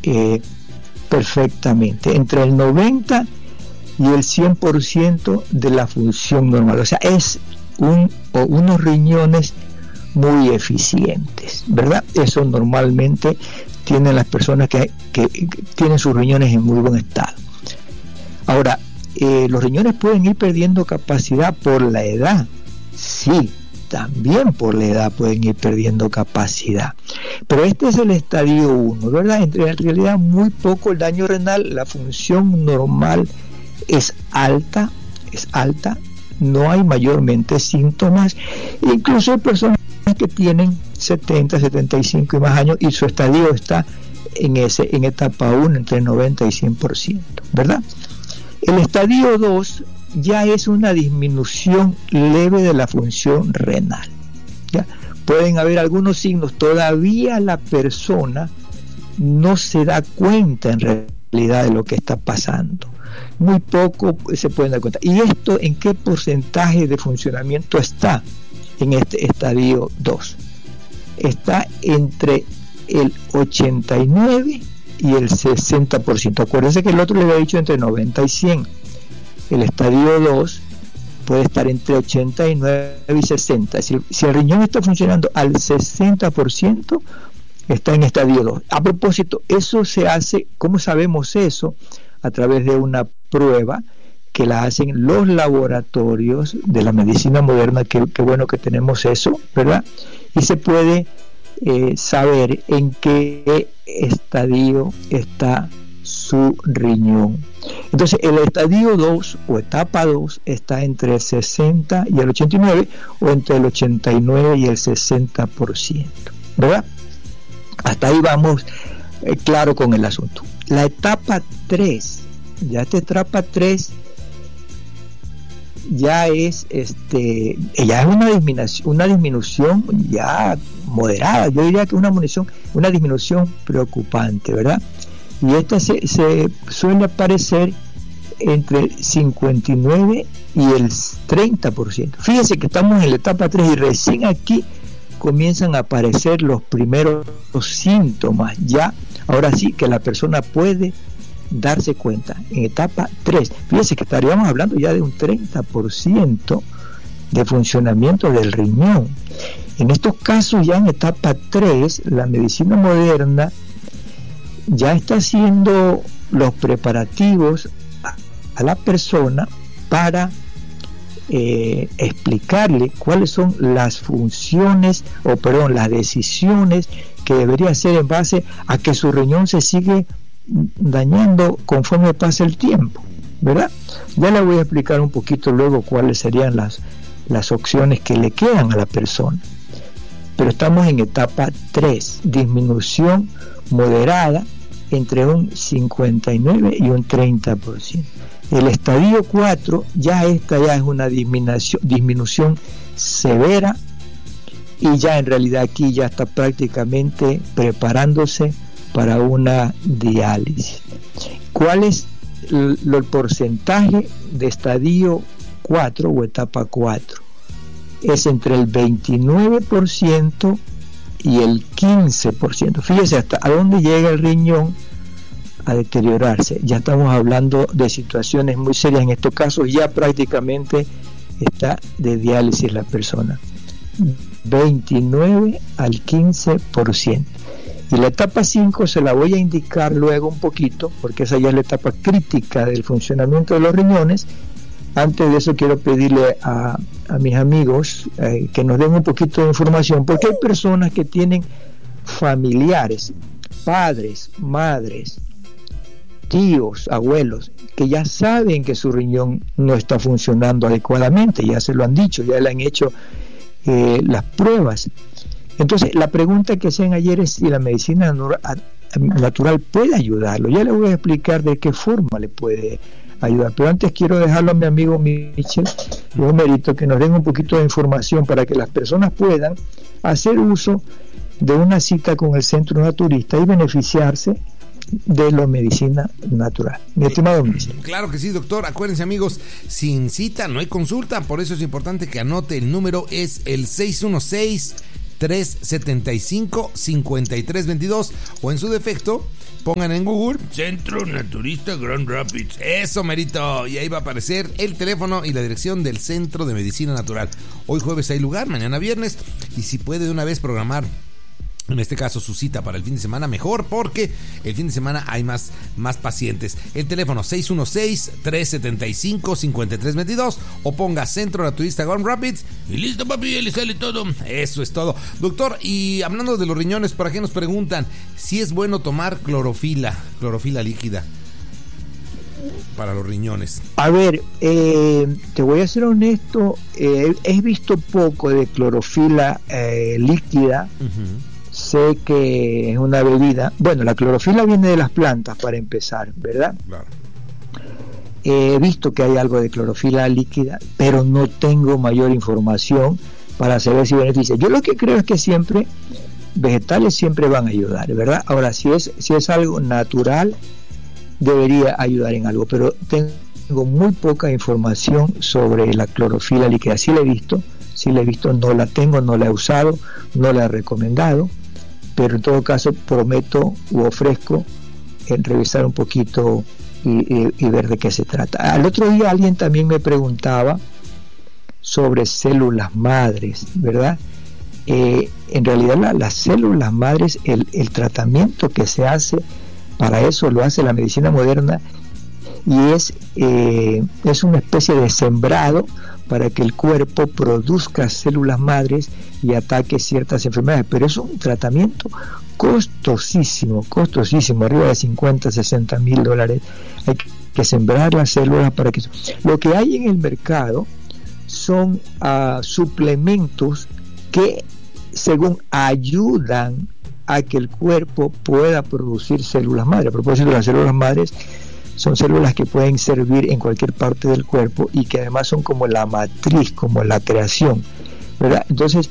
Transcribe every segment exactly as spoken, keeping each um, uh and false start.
eh, perfectamente, entre el noventa y el cien por ciento de la función normal. O sea, es un, o unos riñones muy eficientes, ¿verdad? Eso normalmente tienen las personas que, que, que tienen sus riñones en muy buen estado. Ahora, eh, los riñones pueden ir perdiendo capacidad por la edad, sí, también por la edad pueden ir perdiendo capacidad, pero este es el estadio uno, ¿verdad? En realidad muy poco el daño renal, la función normal es alta, es alta, no hay mayormente síntomas, incluso hay personas que tienen setenta, setenta y cinco y más años y su estadio está en ese en etapa uno entre noventa y cien por ciento, ¿verdad? El estadio dos ya es una disminución leve de la función renal, ¿ya? Pueden haber algunos signos, todavía la persona no se da cuenta en realidad de lo que está pasando, muy poco se pueden dar cuenta. ¿Y esto en qué porcentaje de funcionamiento está en este estadio dos? Está entre el ochenta y nueve y el sesenta por ciento. Acuérdense que el otro le había dicho entre noventa y cien. El estadio dos puede estar entre ochenta y nueve y sesenta. Es decir, si el riñón está funcionando al sesenta por ciento, está en estadio dos. A propósito, eso se hace, ¿cómo sabemos eso? A través de una prueba que la hacen los laboratorios de la medicina moderna, que, que bueno que tenemos eso, ¿verdad? Y se puede eh, saber en qué estadio está su riñón. Entonces el estadio dos o etapa dos está entre el sesenta y el ochenta y nueve, o entre el ochenta y nueve y el sesenta por ciento, ¿verdad? Hasta ahí vamos eh, claro con el asunto. La etapa tres, ya esta etapa tres ya es este ya es una disminución, una disminución ya moderada, yo diría que una disminución, una disminución preocupante, ¿verdad? Y esta se, se suele aparecer entre el cincuenta y nueve y el treinta por ciento. Fíjense que estamos en la etapa tres y recién aquí comienzan a aparecer los primeros síntomas, ya ahora sí que la persona puede darse cuenta. En etapa tres, fíjense que estaríamos hablando ya de un treinta por ciento de funcionamiento del riñón. En estos casos, ya en etapa tres, la medicina moderna ya está haciendo los preparativos a, a la persona para eh, explicarle cuáles son las funciones, o perdón, las decisiones que debería hacer en base a que su riñón se sigue dañando conforme pasa el tiempo, ¿verdad? Ya le voy a explicar un poquito luego cuáles serían las, las opciones que le quedan a la persona. Pero estamos en etapa tres, disminución moderada entre un cincuenta y nueve y un treinta por ciento. El estadio cuatro, ya esta ya es una disminución, disminución severa, y ya en realidad aquí ya está prácticamente preparándose para una diálisis. ¿Cuál es el, el porcentaje de estadio cuatro o etapa cuatro? Es entre el veintinueve por ciento y el quince por ciento. Fíjese hasta a dónde llega el riñón a deteriorarse. Ya estamos hablando de situaciones muy serias. En estos casos ya prácticamente está de diálisis la persona. veintinueve al quince por ciento. Y la etapa cinco se la voy a indicar luego un poquito, porque esa ya es la etapa crítica del funcionamiento de los riñones. Antes de eso quiero pedirle a, a mis amigos eh, que nos den un poquito de información, porque hay personas que tienen familiares, padres, madres, tíos, abuelos, que ya saben que su riñón no está funcionando adecuadamente, ya se lo han dicho, ya le han hecho eh, las pruebas. Entonces la pregunta que hacían ayer es si la medicina natural puede ayudarlo. Ya le voy a explicar de qué forma le puede ayudar, pero antes quiero dejarlo a mi amigo Michel y Homerito que nos den un poquito de información para que las personas puedan hacer uso de una cita con el Centro Naturista y beneficiarse de la medicina natural. Mi estimado Michel. Claro que sí, doctor. Acuérdense, amigos, sin cita no hay consulta, por eso es importante que anote el número, es el seis uno seis, tres siete cinco, cinco tres dos dos, o en su defecto pongan en Google Centro Naturista Grand Rapids, eso merito, y ahí va a aparecer el teléfono y la dirección del Centro de Medicina Natural. Hoy jueves hay lugar, mañana viernes, y si puede de una vez programar, en este caso su cita para el fin de semana, mejor, porque el fin de semana hay más, más pacientes. El teléfono seis uno seis, tres siete cinco, cinco tres dos dos o ponga Centro Naturista Grand Rapids y listo, papi, le sale todo. Eso es todo. Doctor, y hablando de los riñones, por aquí nos preguntan si es bueno tomar clorofila, clorofila líquida para los riñones. A ver, eh, te voy a ser honesto, eh, he visto poco de clorofila eh, líquida. Uh-huh. Sé que es una bebida. Bueno, la clorofila viene de las plantas para empezar, ¿verdad? Claro. He visto que hay algo de clorofila líquida, pero no tengo mayor información para saber si beneficia. Yo lo que creo es que siempre vegetales siempre van a ayudar, ¿verdad? Ahora, si es si es algo natural, debería ayudar en algo, pero tengo muy poca información sobre la clorofila líquida. Sí la he visto, sí la he visto, no la tengo, no la he usado, no la he recomendado, pero en todo caso prometo u ofrezco en revisar un poquito y, y, y ver de qué se trata. Al otro día alguien también me preguntaba sobre células madres, ¿verdad? Eh, en realidad la, las células madres, el, el tratamiento que se hace para eso lo hace la medicina moderna y es, eh, es una especie de sembrado para que el cuerpo produzca células madres y ataque ciertas enfermedades, pero es un tratamiento costosísimo, costosísimo, arriba de cincuenta, sesenta mil dólares. Hay que sembrar las células para que... Lo que hay en el mercado son uh, suplementos que según ayudan a que el cuerpo pueda producir células madres. A propósito, las células madres son células que pueden servir en cualquier parte del cuerpo y que además son como la matriz, como la creación, ¿verdad? Entonces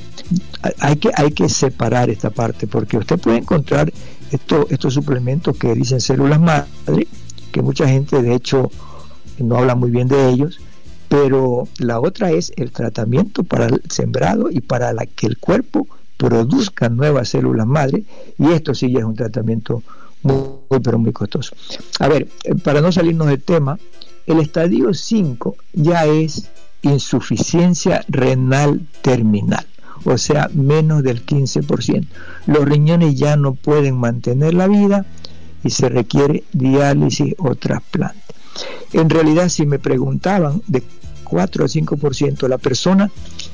hay que, hay que separar esta parte, porque usted puede encontrar esto, estos suplementos que dicen células madre, que mucha gente de hecho no habla muy bien de ellos, pero la otra es el tratamiento para el sembrado y para la que el cuerpo produzca nuevas células madre, y esto sí ya es un tratamiento muy, muy pero muy costoso. A ver, para no salirnos del tema, el estadio cinco ya es insuficiencia renal terminal, o sea, menos del quince por ciento. Los riñones ya no pueden mantener la vida y se requiere diálisis o trasplante. En realidad, si me preguntaban, de cuatro a cinco por ciento la persona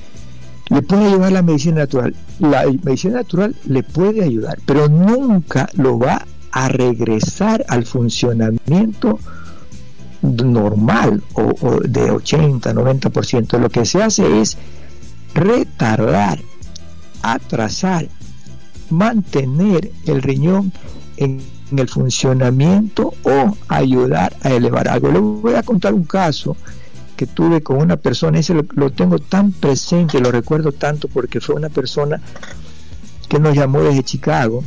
le puede ayudar la medicina natural. La medicina natural le puede ayudar, pero nunca lo va a regresar al funcionamiento normal o, o de ochenta, noventa por ciento. Lo que se hace es retardar, atrasar, mantener el riñón en, en el funcionamiento o ayudar a elevar algo. Le voy a contar un caso que tuve con una persona, ese lo, lo tengo tan presente, lo recuerdo tanto porque fue una persona que nos llamó desde Chicago.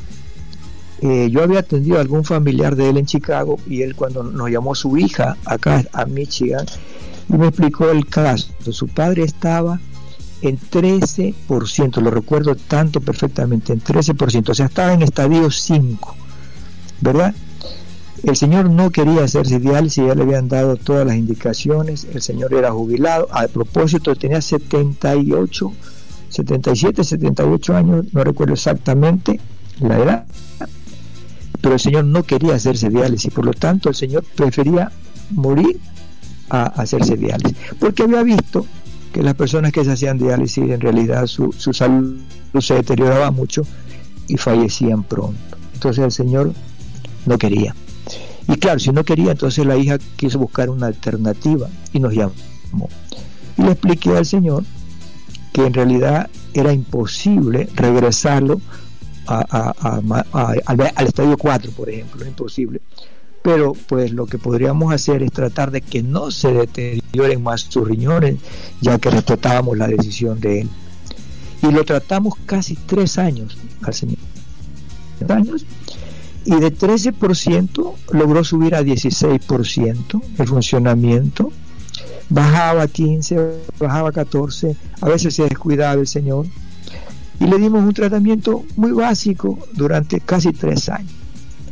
Eh, yo había atendido a algún familiar de él en Chicago y él cuando nos llamó su hija acá a Michigan y me explicó el caso. Su padre estaba en trece por ciento, lo recuerdo tanto perfectamente, en trece por ciento, o sea, estaba en estadio cinco, ¿verdad? El señor no quería hacerse diálisis, ya le habían dado todas las indicaciones, el señor era jubilado, a propósito tenía setenta y ocho, setenta y siete, setenta y ocho años, no recuerdo exactamente la edad, pero el señor no quería hacerse diálisis, por lo tanto el señor prefería morir a hacerse diálisis, porque había visto que las personas que se hacían diálisis en realidad su, su salud se deterioraba mucho y fallecían pronto. Entonces el señor no quería. Y claro, si no quería, entonces la hija quiso buscar una alternativa y nos llamó. Y le expliqué al señor que en realidad era imposible regresarlo a, a, a, a, al, al estadio cuatro, por ejemplo, era imposible. Pero pues lo que podríamos hacer es tratar de que no se deterioren más sus riñones, ya que respetábamos la decisión de él. Y lo tratamos casi tres años al señor. años y de trece por ciento logró subir a dieciséis por ciento el funcionamiento, bajaba a quince, bajaba a catorce, a veces se descuidaba el señor, y le dimos un tratamiento muy básico durante casi tres años.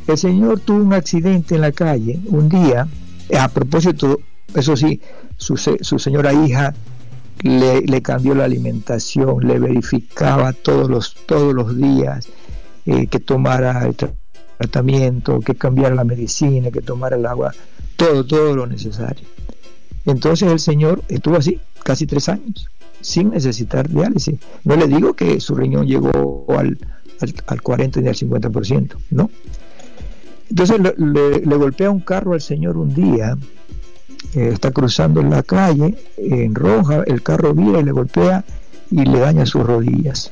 el señor tuvo un accidente en la calle un día. A propósito, eso sí, su, su señora hija le, le cambió la alimentación, le verificaba todos los, todos los días eh, que tomara el tratamiento, que cambiara la medicina, que tomara el agua, todo, todo lo necesario. Entonces el señor estuvo así casi tres años sin necesitar diálisis. No le digo que su riñón llegó al, al, al cuarenta ni al cincuenta por ciento, no. Entonces le, le, le golpea un carro al señor un día, eh, está cruzando la calle en roja, el carro vira y le golpea y le daña sus rodillas.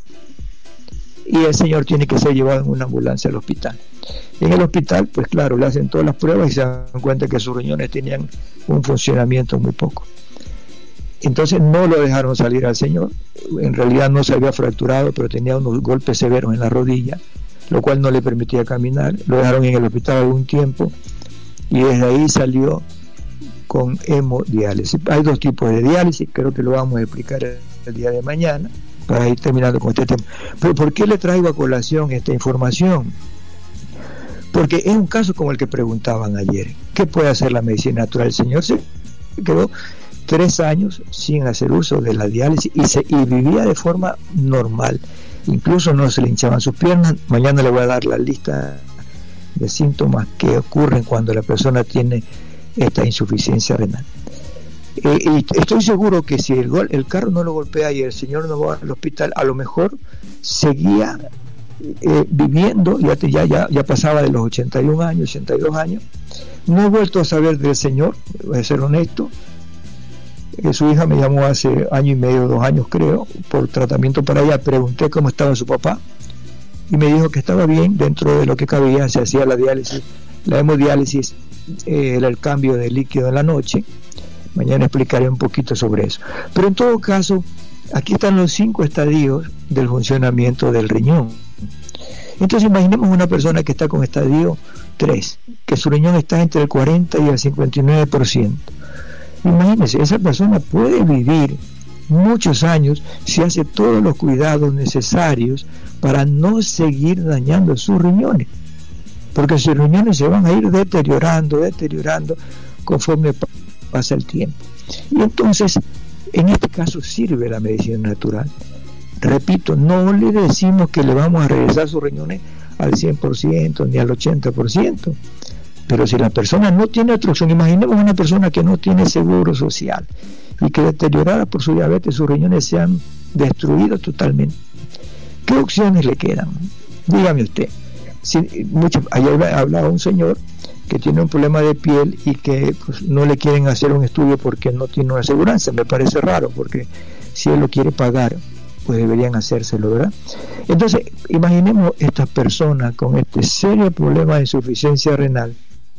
Y el señor tiene que ser llevado en una ambulancia al hospital. En el hospital, pues claro, le hacen todas las pruebas y se dan cuenta que sus riñones tenían un funcionamiento muy poco. Entonces no lo dejaron salir al señor. En realidad no se había fracturado, pero tenía unos golpes severos en la rodilla, lo cual no le permitía caminar. Lo dejaron en el hospital algún tiempo y desde ahí salió con hemodiálisis. Hay dos tipos de diálisis, creo que lo vamos a explicar el, el día de mañana para ir terminando con este tema. Pero ¿por qué le traigo a colación esta información? Porque es un caso como el que preguntaban ayer. ¿Qué puede hacer la medicina natural? El señor se quedó tres años sin hacer uso de la diálisis y, se, y vivía de forma normal. Incluso no se le hinchaban sus piernas. Mañana le voy a dar la lista de síntomas que ocurren cuando la persona tiene esta insuficiencia renal. Eh, y estoy seguro que si el, gol, el carro no lo golpea y el señor no va al hospital, a lo mejor seguía eh, viviendo, ya, te, ya, ya, ya pasaba de los ochenta y un años, ochenta y dos años. No he vuelto a saber del señor, voy a ser honesto. Eh, su hija me llamó hace año y medio, dos años creo, por tratamiento para ella. Pregunté cómo estaba su papá y me dijo que estaba bien, dentro de lo que cabía. Se hacía la diálisis, la hemodiálisis, eh, era el cambio de líquido en la noche. Mañana explicaré un poquito sobre eso. Pero en todo caso, aquí están los cinco estadios del funcionamiento del riñón. Entonces imaginemos una persona que está con estadio tres, que su riñón está entre el cuarenta y el cincuenta y nueve por ciento. Imagínense, esa persona puede vivir muchos años si hace todos los cuidados necesarios para no seguir dañando sus riñones, porque sus riñones se van a ir deteriorando, deteriorando conforme pasa el tiempo. Y entonces, en este caso sirve la medicina natural. Repito, no le decimos que le vamos a regresar sus riñones al cien por ciento ni al ochenta por ciento, pero si la persona no tiene otra opción, imaginemos una persona que no tiene seguro social y que deteriorada por su diabetes, sus riñones se han destruido totalmente. ¿Qué opciones le quedan? Dígame usted. Si, mucho, ayer hablaba un señor que tiene un problema de piel y que pues, no le quieren hacer un estudio porque no tiene una aseguranza. Me parece raro, porque si él lo quiere pagar, pues deberían hacérselo, ¿verdad? Entonces, imaginemos estas personas con este serio problema de insuficiencia renal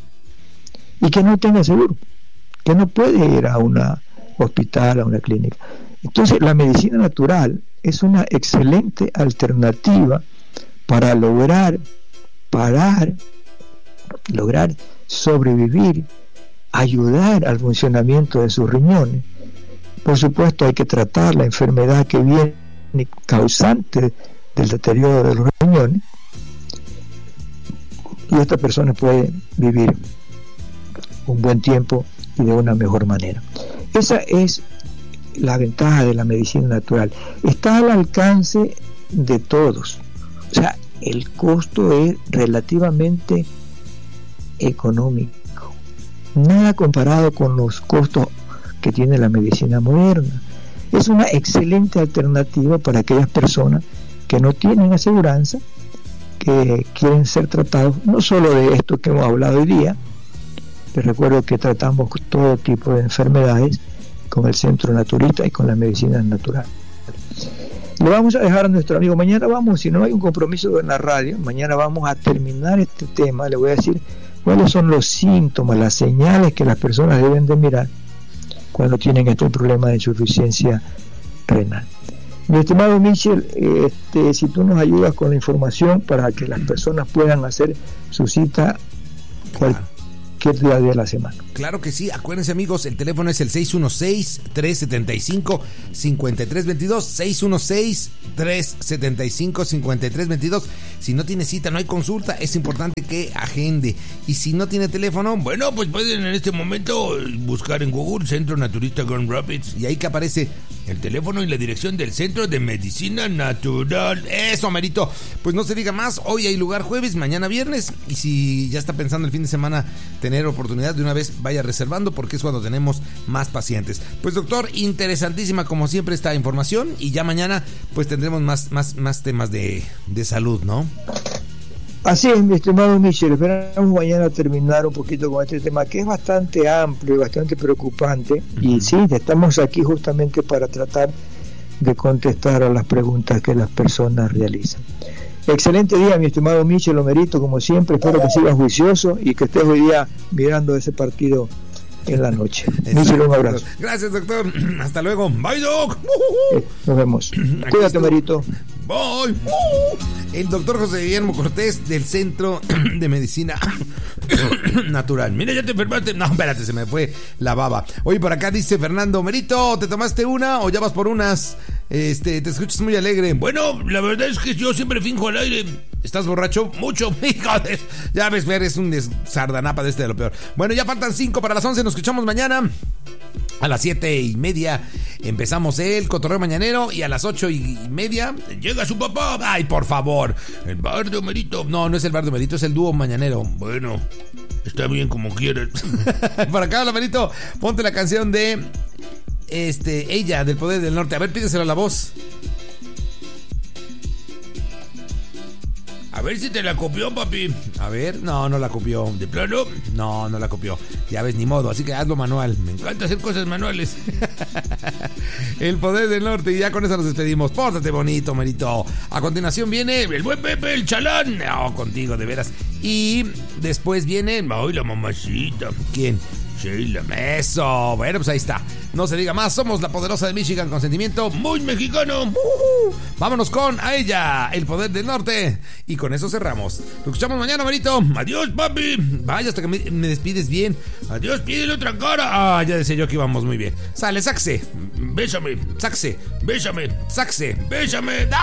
y que no tenga seguro, que no puede ir a un hospital, a una clínica. Entonces, la medicina natural es una excelente alternativa para lograr parar, lograr sobrevivir, ayudar al funcionamiento de sus riñones. Por supuesto, hay que tratar la enfermedad que viene causante del deterioro de los riñones, y esta persona puede vivir un buen tiempo y de una mejor manera. Esa es la ventaja de la medicina natural. Está al alcance de todos. O sea, el costo es relativamente económico, nada comparado con los costos que tiene la medicina moderna. Es una excelente alternativa para aquellas personas que no tienen aseguranza, que quieren ser tratados no solo de esto que hemos hablado hoy día. Les recuerdo que tratamos todo tipo de enfermedades con el Centro Naturista y con la medicina natural. Lo vamos a dejar a nuestro amigo. Mañana vamos, si no hay un compromiso en la radio, mañana vamos a terminar este tema. Le voy a decir cuáles son los síntomas, las señales que las personas deben de mirar cuando tienen este problema de insuficiencia renal. Mi estimado Michel, este, si tú nos ayudas con la información para que las personas puedan hacer su cita cualquier cualquier día de la semana. Claro que sí, acuérdense amigos, el teléfono es el seis uno seis, tres siete cinco, cinco tres dos dos, seis uno seis, tres siete cinco, cinco tres dos dos. Si no tiene cita, no hay consulta, es importante que agende. Y si no tiene teléfono, bueno, pues pueden en este momento buscar en Google Centro Naturista Grand Rapids, y ahí que aparece el teléfono y la dirección del Centro de Medicina Natural. Eso, merito. Pues no se diga más, hoy hay lugar jueves, mañana viernes, y si ya está pensando el fin de semana tener oportunidad, de una vez vaya reservando, porque es cuando tenemos más pacientes. Pues doctor, interesantísima como siempre esta información, y ya mañana pues tendremos más, más, más temas de, de salud, ¿no? Así es, mi estimado Michel, esperamos mañana terminar un poquito con este tema que es bastante amplio y bastante preocupante, uh-huh. Y sí, estamos aquí justamente para tratar de contestar a las preguntas que las personas realizan. Excelente día, mi estimado Michel, lo merito como siempre, espero que sigas juicioso y que estés hoy día mirando ese partido en la noche. Michel, un abrazo. Gracias, doctor. Hasta luego. Bye, doc. Eh, nos vemos. Cuídate, merito. Bye. El doctor José Guillermo Cortés del Centro de Medicina Natural. Mira, ya te enfermaste. No, espérate, se me fue la baba. Oye, por acá dice Fernando, merito, ¿te tomaste una o ya vas por unas? Este, te escuchas muy alegre. Bueno, la verdad es que yo siempre finjo al aire. ¿Estás borracho? Mucho, hijo de... Ya ves, Fer, es un sardanapa de este de lo peor. Bueno, ya faltan cinco para las once, nos escuchamos mañana. A las siete y media empezamos el cotorreo mañanero, y a las ocho y media llega su papá. Ay, por favor, el bar de Homerito. No, no es el bar de Homerito, es el dúo mañanero. Bueno, está bien como quieras. Por acá, Homerito, ponte la canción de este Ella, del Poder del Norte. A ver, pídesela a la voz. A ver si te la copió, papi. A ver, no, no la copió. ¿De plano? No, no la copió. Ya ves, ni modo, así que hazlo manual. Me encanta hacer cosas manuales. El Poder del Norte, y ya con eso nos despedimos. Pórtate bonito, merito. A continuación viene el buen Pepe, el chalán. No, contigo, de veras. Y después viene... ¡Ay, la mamacita! ¿Quién? Sheila. Eso. Bueno, pues ahí está. No se diga más. Somos la poderosa de Michigan con sentimiento muy mexicano. Uh-huh. Vámonos con A Ella, el Poder del Norte. Y con eso cerramos. Lo escuchamos mañana, manito. Adiós, papi. Vaya, hasta que me, me despides bien. Adiós, pídele otra cara. Ah, ya decía yo que íbamos muy bien. Sale, saxe. Bésame. Saxe. Bésame. Saxe. Bésame. ¡Ah!